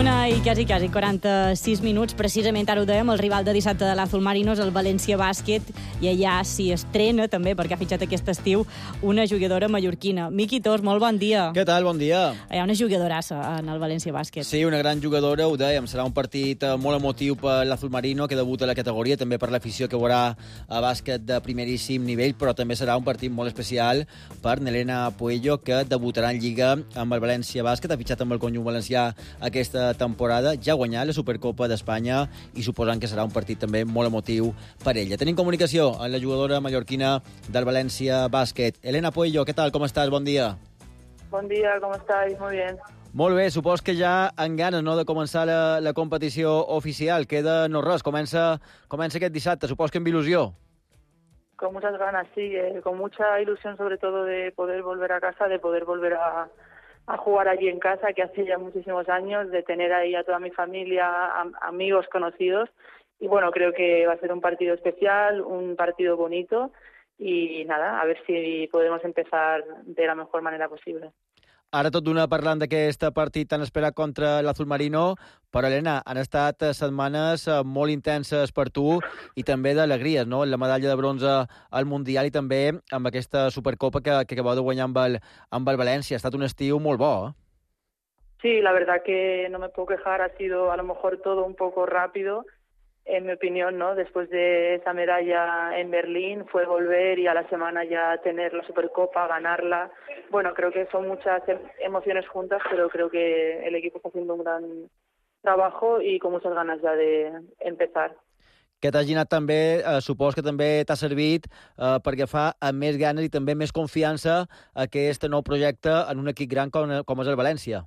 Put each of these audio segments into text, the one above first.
Quasi 46 minuts. Precisament ara ho dèiem, el rival de dissabte de l'Azul Marinos, el València Bàsquet, i allà s'hi estrena també, perquè ha fitxat aquest estiu una jugadora mallorquina. Miqui Tos, molt bon dia. Què tal? Bon dia. Hi ha una jugadorassa en el València Bàsquet. Sí, una gran jugadora, ho dèiem. Serà un partit molt emotiu per l'Azul Marino, que debuta a la categoria, també per l'afició que veurà a bàsquet de primeríssim nivell, però també serà un partit molt especial per Nelena Puello, que debutarà en Lliga amb el València Bàsquet. Ha fitxat amb el conjunt valencià aquesta temporada, ja ha guanyat la Supercopa d'Espanya i suposant que serà un partit també molt emotiu per ella. Tenim comunicació amb la jugadora mallorquina del València Bàsquet. Elena Puello, què tal? Com estàs? Bon dia. Bon dia, com estáis? Muy bien. Molt bé, supos que ja en ganes, no?, de començar la competició oficial. Queda no res, comença aquest dissabte, supos que amb il·lusió. Con muchas ganas, sí, con mucha ilusión sobre todo de poder volver a casa, de poder volver a jugar allí en casa, que hace ya muchísimos años, de tener ahí a toda mi familia, amigos conocidos, y bueno, creo que va a ser un partido especial, un partido bonito, y nada, a ver si podemos empezar de la mejor manera posible. Ara tot d'una parlant d'aquest partit tan esperat contra l'Azul Marino, però Elena, han estat setmanes molt intenses per tu i també d'alegries, no?, la medalla de bronze al Mundial i també amb aquesta Supercopa que acabeu de guanyar amb el València. Ha estat un estiu molt bo, eh? Sí, la verdad que no me puedo quejar, ha sido a lo mejor todo un poco rápido, en mi opinión, ¿no? Después de esa medalla en Berlín fue volver y a la semana ya tener la Supercopa, ganarla. Bueno, creo que son muchas emociones juntas, pero creo que el equipo está haciendo un gran trabajo y con muchas ganas ya de empezar. Que t'hagi anat també, supos que també t'ha servit per agafar amb més ganes i també més confiança aquest nou projecte en un equip gran com és el València.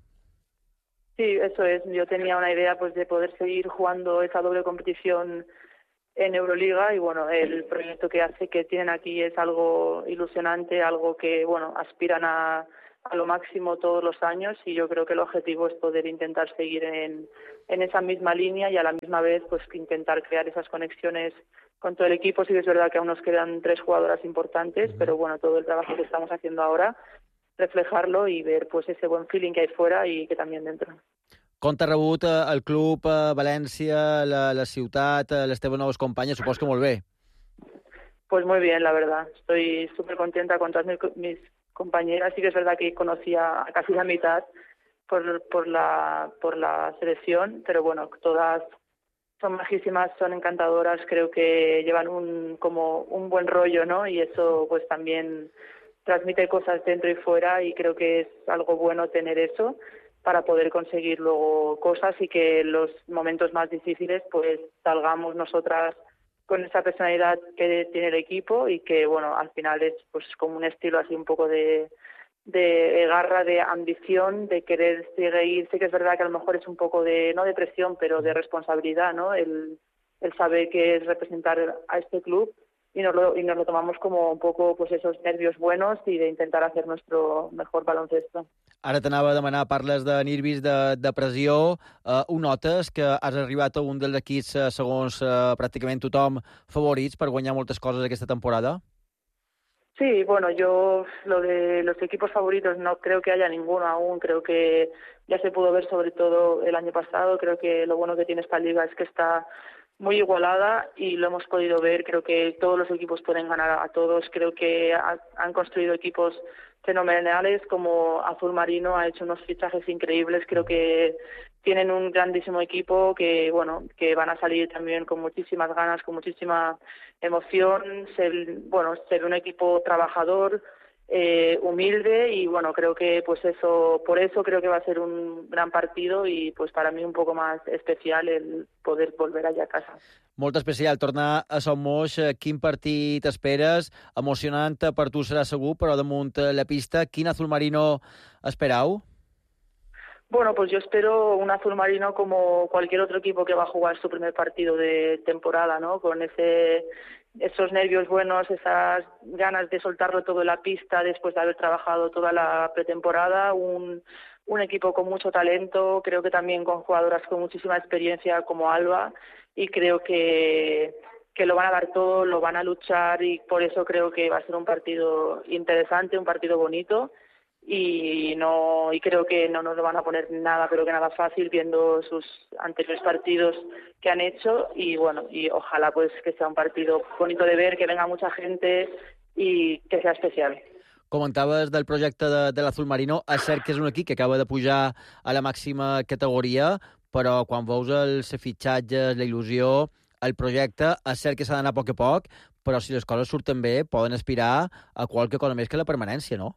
Sí, eso es. Yo tenía una idea pues de poder seguir jugando esa doble competición en Euroliga y bueno, el proyecto que tienen aquí es algo ilusionante, algo que bueno, aspiran a lo máximo todos los años y yo creo que el objetivo es poder intentar seguir en esa misma línea y a la misma vez pues intentar crear esas conexiones con todo el equipo. Sí que es verdad que aún nos quedan 3 jugadoras importantes, pero bueno, todo el trabajo que estamos haciendo ahora reflejarlo y ver pues ese buen feeling que hay fuera y que también dentro. Com t'ha rebut el club, València, la ciutat, les teves noves companyes? Supos que molt bé. Pues muy bien, la verdad. Estoy súper contenta con todas mis compañeras. Sí que es verdad que conocía a casi la mitad por la selección, pero bueno, todas son majísimas, son encantadoras, creo que llevan como un buen rollo, ¿no? Y eso pues también transmite cosas dentro y fuera y creo que es algo bueno tener eso para poder conseguir luego cosas y que en los momentos más difíciles pues salgamos nosotras con esa personalidad que tiene el equipo y que bueno, al final es pues como un estilo así un poco de garra, de ambición, de querer seguir. Sí que es verdad que a lo mejor es un poco de, no de presión, pero de responsabilidad, ¿no? El saber que es representar a este club y nos lo tomamos como un poco pues esos nervios buenos y de intentar hacer nuestro mejor baloncesto. Ara t'anava a demanar, parles de nervis, de pressió. Ho notes que has arribat a un dels equips, segons pràcticament tothom, favorits per guanyar moltes coses aquesta temporada? Sí, bueno, yo lo de los equipos favoritos no creo que haya ninguno aún, creo que ya se pudo ver sobre todo el año pasado, creo que lo bueno que tiene esta liga es que está muy igualada y lo hemos podido ver, creo que todos los equipos pueden ganar a todos, creo que han construido equipos fenomenales como Azul Marino ha hecho unos fichajes increíbles, creo que tienen un grandísimo equipo que bueno, que van a salir también con muchísimas ganas, con muchísima emoción, ser un equipo trabajador, humilde y bueno, creo que pues por eso creo que va a ser un gran partido y pues para mí un poco más especial el poder volver allá a casa. Molt especial tornar a Son Moix. Quin partit esperes? Emocionant per tu serà segur, però damunt la pista, quin Azul Marino esperau? Bueno, pues yo espero un Azul Marino como cualquier otro equipo que va a jugar su primer partido de temporada, ¿no? Con esos nervios buenos, esas ganas de soltarlo todo en la pista después de haber trabajado toda la pretemporada, un equipo con mucho talento, creo que también con jugadoras con muchísima experiencia como Alba, y creo que lo van a dar todo, lo van a luchar y por eso creo que va a ser un partido interesante, un partido bonito y creo que no nos lo van a poner nada, pero que nada fácil, viendo sus anteriores partidos que han hecho, y bueno, y ojalá pues que sea un partido bonito de ver, que venga mucha gente i que sea especial. Comentaves del projecte de l'Azul Marino. És cert que és un equip que acaba de pujar a la màxima categoria, però quan veus els fitxatges, la il·lusió, el projecte, és cert que s'ha d'anar a poc, però si les coses surten bé, poden aspirar a qualque cosa més que la permanència, ¿no?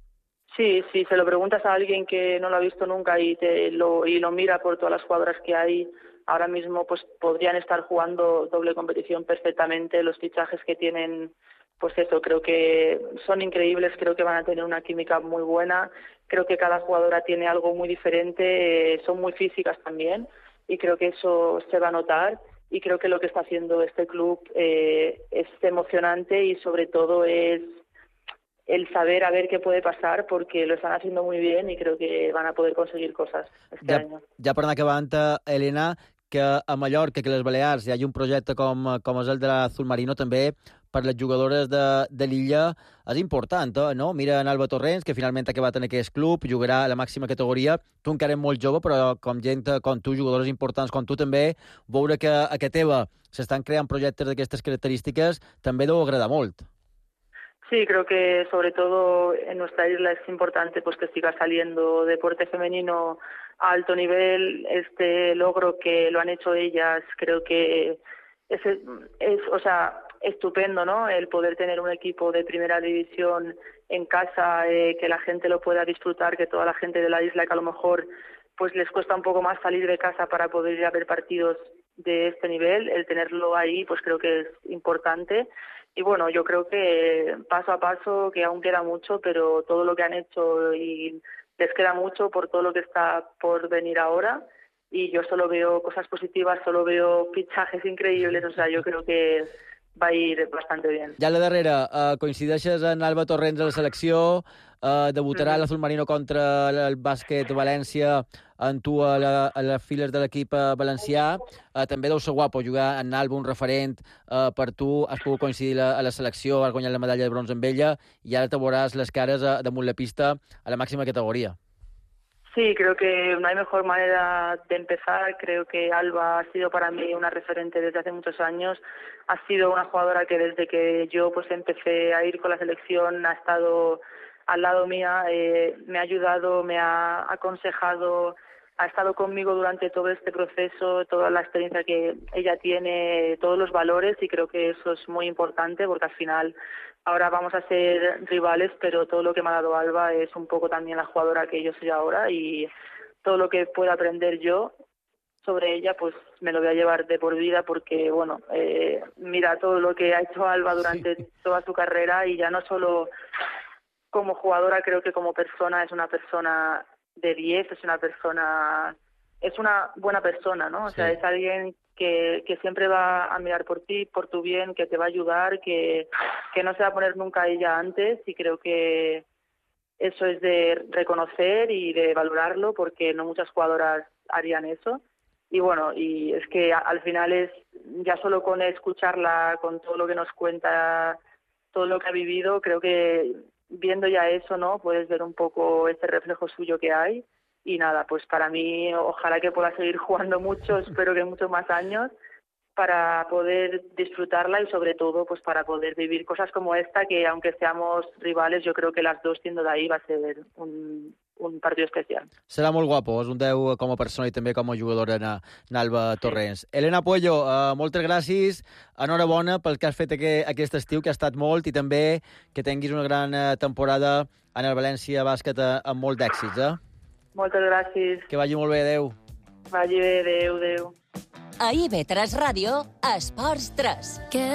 Sí, si se lo preguntas a alguien que no lo ha visto nunca y lo mira por todas las jugadoras que hay, ahora mismo pues podrían estar jugando doble competición perfectamente. Los fichajes que tienen, pues eso, creo que son increíbles, creo que van a tener una química muy buena, creo que cada jugadora tiene algo muy diferente, son muy físicas también, y creo que eso se va a notar, y creo que lo que está haciendo este club es emocionante, y sobre todo es el saber a ver qué puede pasar, porque lo están haciendo muy bien y creo que van a poder conseguir cosas este año. Ja per anar acabant, Elena, que a Mallorca, que a les Balears hi hagi un projecte com és el de l'Azul Marino, també per les jugadores de l'illa és important, no? Mira en Alba Torrents, que finalment ha acabat en aquest club, jugarà a la màxima categoria. Tu encara ets molt jove, però com gent com tu, jugadores importants com tu també, veure que a Teva s'estan creant projectes d'aquestes característiques també deu agradar molt. Sí, creo que sobre todo en nuestra isla es importante pues que siga saliendo deporte femenino a alto nivel. Este logro que lo han hecho ellas, creo que es o sea, estupendo, ¿no? El poder tener un equipo de primera división en casa, que la gente lo pueda disfrutar, que toda la gente de la isla que a lo mejor pues les cuesta un poco más salir de casa para poder ir a ver partidos de este nivel, el tenerlo ahí pues creo que es importante. Y bueno, yo creo que paso a paso, que aún queda mucho, pero todo lo que han hecho y les queda mucho por todo lo que está por venir ahora, y yo solo veo cosas positivas, solo veo fichajes increíbles, o sea, yo creo que va a ir bastante bien. Ja a la darrera, coincideixes en Alba Torrents a la selecció, debutarà l'Azul Marino contra el bàsquet València, en tu a les files de l'equip valencià. També deu ser guapo jugar en Alba, un referent per tu. Has pogut coincidir a la selecció, has guanyat la medalla de bronze amb ella, i ara te veuràs les cares damunt la pista a la màxima categoria. Sí, creo que no hay mejor manera de empezar. Creo que Alba ha sido para mí una referente desde hace muchos años. Ha sido una jugadora que desde que yo pues empecé a ir con la selección ha estado al lado mía, me ha ayudado, me ha aconsejado, ha estado conmigo durante todo este proceso, toda la experiencia que ella tiene, todos los valores, y creo que eso es muy importante, porque al final ahora vamos a ser rivales, pero todo lo que me ha dado Alba es un poco también la jugadora que yo soy ahora, y todo lo que pueda aprender yo sobre ella pues me lo voy a llevar de por vida, porque bueno, mira todo lo que ha hecho Alba durante toda su carrera, y ya no solo como jugadora, creo que como persona es una persona de 10, es una buena persona, ¿no? O sea, es alguien que siempre va a mirar por ti, por tu bien, que te va a ayudar, que no se va a poner nunca a ella antes, y creo que eso es de reconocer y de valorarlo, porque no muchas jugadoras harían eso. Y bueno, y es que al final es ya solo con escucharla, con todo lo que nos cuenta, todo lo que ha vivido, creo que viendo ya eso, ¿no? Puedes ver un poco este reflejo suyo que hay. Y nada, pues para mí, ojalá que pueda seguir jugando mucho, espero que muchos más años, para poder disfrutarla, y sobre todo pues para poder vivir cosas como esta, que aunque seamos rivales, yo creo que las dos siendo de ahí va a ser un partido especial. Serà molt guapo, és un 10 com a persona i també com a jugadora en Alba Torrents. Elena Puello, moltes gràcies, enhorabona pel que has fet aquest estiu, que ha estat molt, i també que tinguis una gran temporada en el València Bàsquet amb molt d'èxits. Moltes gràcies. Que vagi molt bé, adeu. Vagi bé, adeu. A IB3 Ràdio, Esports 3.